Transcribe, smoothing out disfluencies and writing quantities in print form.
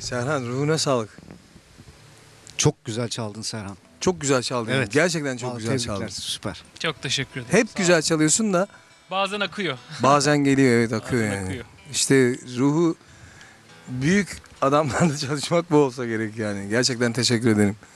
Serhan, ruhuna sağlık. Çok güzel çaldın Serhan. Çok güzel çaldın. Evet. Gerçekten çok Vallahi güzel tebrikler, çaldın. süper. Çok teşekkür ederim. Hep Sağ güzel ol. çalıyorsun da Bazen akıyor. bazen geliyor, evet, akıyor Bazen yani. akıyor. İşte ruhu büyük adamlarla çalışmak bu olsa gerek yani. Gerçekten teşekkür ederim.